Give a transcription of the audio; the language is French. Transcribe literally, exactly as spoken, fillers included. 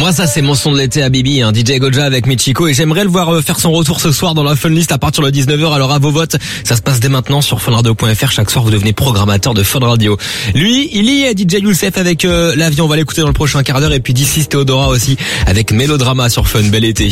Ah, ça c'est mon son de l'été à Bibi, hein, D J Goja avec Michiko, et j'aimerais le voir faire son retour ce soir dans la Fun List à partir de dix-neuf heures. Alors à vos votes, ça se passe dès maintenant sur fun radio point f r. Chaque soir vous devenez programmateur de Fun Radio. Lui, il y est, D J Youssef avec euh, l'avion, on va l'écouter dans le prochain quart d'heure, et puis d'ici Théodora aussi avec Mélodrama sur Fun. Bel été.